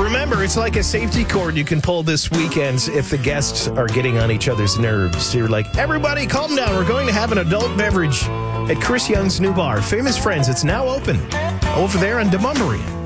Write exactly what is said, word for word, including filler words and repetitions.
Remember, it's like a safety cord you can pull this weekend if the guests are getting on each other's nerves. You're like, everybody calm down. We're going to have an adult beverage at Chris Young's new bar, Famous Friends. It's now open over there on Demumbery.